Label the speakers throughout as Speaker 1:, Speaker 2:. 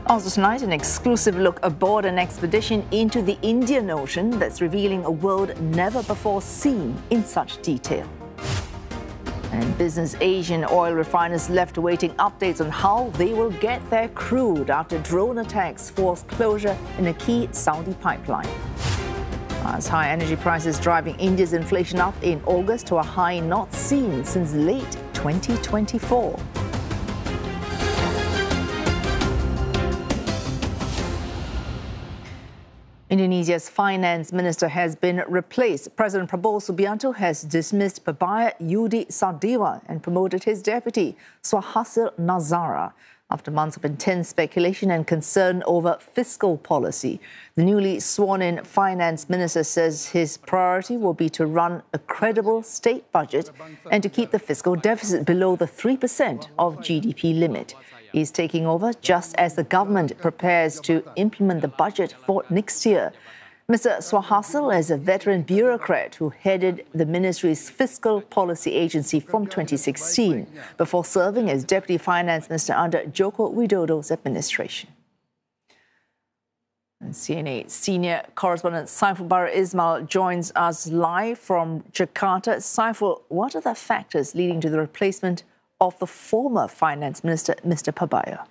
Speaker 1: Also tonight, an exclusive look aboard an expedition into the Indian Ocean that's revealing a world never before seen in such detail. And Business Asian oil refiners left awaiting updates on how they will get their crude after drone attacks forced closure in a key Saudi pipeline. As high energy prices driving India's inflation up in August to a high not seen since late 2024. Indonesia's finance minister has been replaced. President Prabowo Subianto has dismissed Pabaya Yudi Sadewa and promoted his deputy, Swahasil Nazara, after months of intense speculation and concern over fiscal policy. The newly sworn-in finance minister says his priority will be to run a credible state budget and to keep the fiscal deficit below the 3% of GDP limit. He's taking over just as the government prepares to implement the budget for next year. Mr. Swahasil is a veteran bureaucrat who headed the ministry's fiscal policy agency from 2016 before serving as deputy finance minister under Joko Widodo's administration. And CNA senior correspondent Saiful Bara Ismail joins us live from Jakarta. Saiful, what are the factors leading to the replacement of the former finance minister, Mr. Pabaya?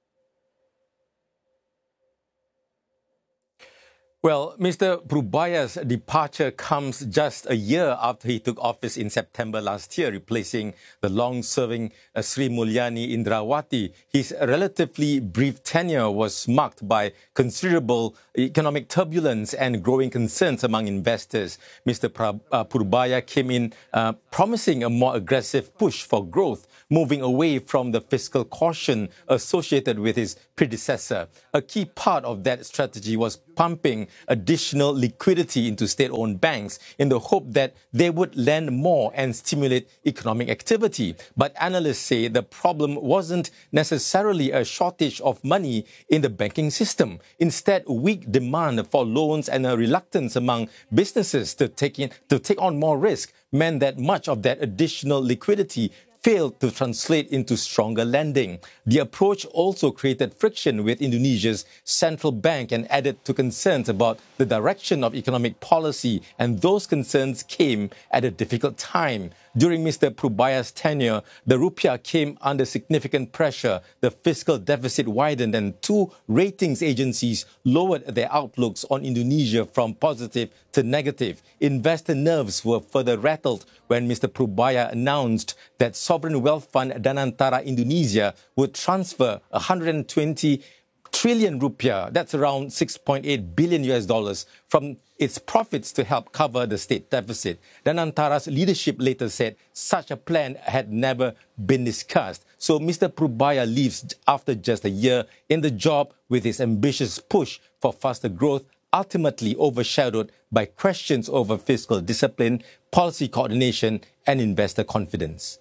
Speaker 2: Well, Mr. Purubaya's departure comes just a year after he took office in September last year, replacing the long-serving Sri Mulyani Indrawati. His relatively brief tenure was marked by considerable economic turbulence and growing concerns among investors. Mr. Purubaya came in promising a more aggressive push for growth, moving away from the fiscal caution associated with his predecessor. A key part of that strategy was pumping additional liquidity into state-owned banks in the hope that they would lend more and stimulate economic activity. But analysts say the problem wasn't necessarily a shortage of money in the banking system. Instead, weak demand for loans and a reluctance among businesses to take on more risk meant that much of that additional liquidity failed to translate into stronger lending. The approach also created friction with Indonesia's central bank and added to concerns about the direction of economic policy, and those concerns came at a difficult time. During Mr. Purubaya's tenure, the rupiah came under significant pressure, the fiscal deficit widened, and two ratings agencies lowered their outlooks on Indonesia from positive to negative. Investor nerves were further rattled when Mr. Purubaya announced that sovereign wealth fund Danantara Indonesia would transfer 120 trillion rupiah, that's around $6.8 billion, from its profits to help cover the state deficit. Danantara's leadership later said such a plan had never been discussed. So Mr. Purubaya leaves after just a year in the job with his ambitious push for faster growth, ultimately overshadowed by questions over fiscal discipline, policy coordination, and investor confidence.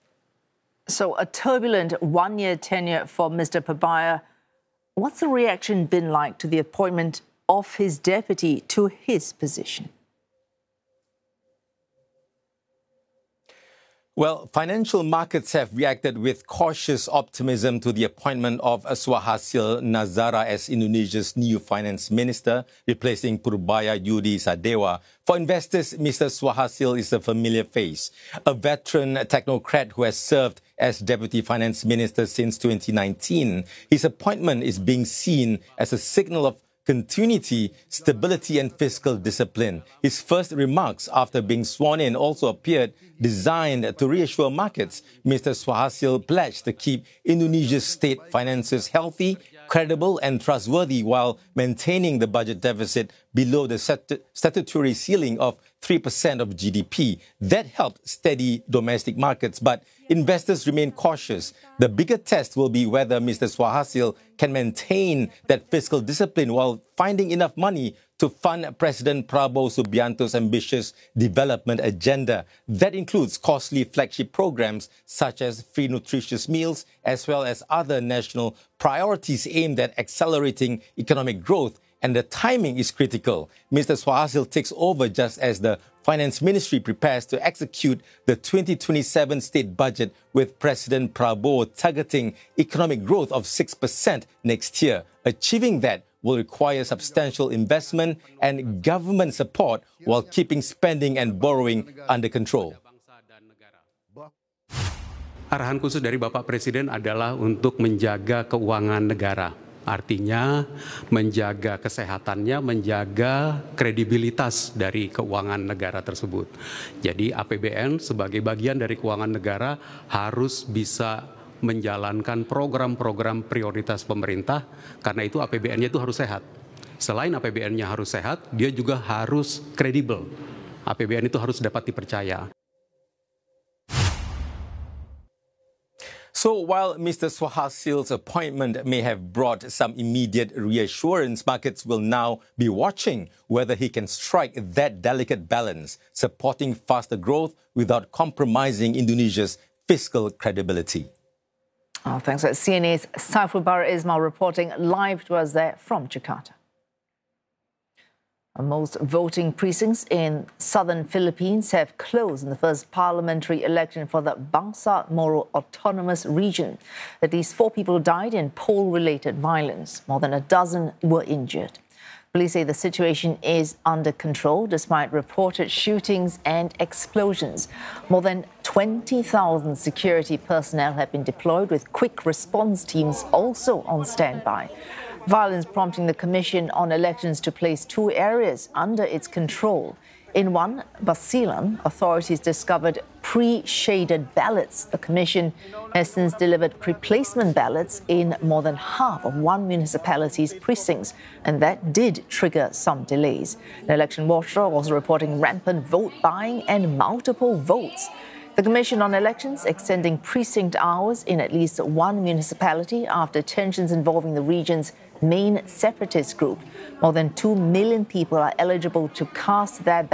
Speaker 1: So a turbulent one-year tenure for Mr. Purubaya. What's the reaction been like to the appointment of his deputy to his position?
Speaker 2: Well, financial markets have reacted with cautious optimism to the appointment of Swahasil Nazara as Indonesia's new finance minister, replacing Purubaya Yudi Sadewa. For investors, Mr. Swahasil is a familiar face, a veteran technocrat who has served as deputy finance minister since 2019. His appointment is being seen as a signal of continuity, stability, and fiscal discipline. His first remarks after being sworn in also appeared designed to reassure markets. Mr. Swahasil pledged to keep Indonesia's state finances healthy, credible, and trustworthy while maintaining the budget deficit below the statutory ceiling of 3% of GDP. That helped steady domestic markets, but investors remain cautious. The bigger test will be whether Mr. Swahasil can maintain that fiscal discipline while finding enough money to fund President Prabowo Subianto's ambitious development agenda. That includes costly flagship programs such as free nutritious meals, as well as other national priorities aimed at accelerating economic growth. And the timing is critical. Mr. Swahasil takes over just as the Finance Ministry prepares to execute the 2027 state budget with President Prabowo targeting economic growth of 6% next year. Achieving that will require substantial investment and government support while keeping spending and borrowing under control.
Speaker 3: Arahan khusus dari Bapak Presiden adalah untuk menjaga keuangan negara. Artinya menjaga kesehatannya, menjaga kredibilitas dari keuangan negara tersebut. Jadi APBN sebagai bagian dari keuangan negara harus bisa menjalankan program-program prioritas pemerintah, karena itu APBN-nya itu harus sehat. Selain APBN-nya harus sehat, dia juga harus kredibel. APBN itu harus dapat dipercaya.
Speaker 2: So while Mr. Swahasil's appointment may have brought some immediate reassurance, markets will now be watching whether he can strike that delicate balance, supporting faster growth without compromising Indonesia's fiscal credibility.
Speaker 1: Oh, thanks. CNA's Saiful Bara Ismail reporting live to us there from Jakarta. Most voting precincts in southern Philippines have closed in the first parliamentary election for the Bangsa Moro Autonomous Region. At least 4 people died in poll-related violence. More than a dozen were injured. Police say the situation is under control despite reported shootings and explosions. More than 20,000 security personnel have been deployed with quick response teams also on standby. Violence prompting the Commission on Elections to place 2 areas under its control. In one, Basilan, authorities discovered pre-shaded ballots. The Commission has since delivered replacement ballots in more than half of one municipality's precincts, and that did trigger some delays. An election watchdog also reporting rampant vote buying and multiple votes. The Commission on Elections extending precinct hours in at least one municipality after tensions involving the region's main separatist group. More than 2 million people are eligible to cast their